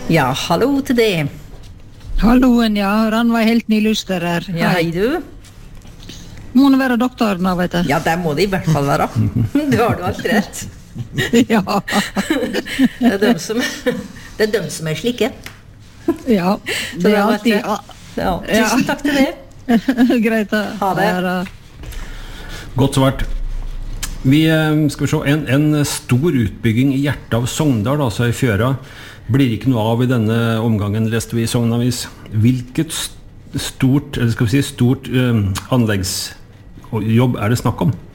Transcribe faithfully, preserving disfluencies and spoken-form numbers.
Ja, hallo til det. Halloen, ja. Ranveig Heltny Luster her. Ja, hei du. Må det være doktoren da, vet jeg. Ja, det må det i hvert fall være. Du har du alt rett. Ja. Det er dem som, det er dem som er slike. Ja, Så det er da vet alltid... jeg. Ja, tusen takk til det. Greit da. Ha det. Godt svart. Vi eh, skal vi se, en, en stor utbygging i hjertet av Sogndal, altså i Fjøra, blir ikke noe av i denne omgangen, leste vi i Sognavis. Hvilket stort, eller skal vi si, stort eh, anleggsjobb er det snakk om?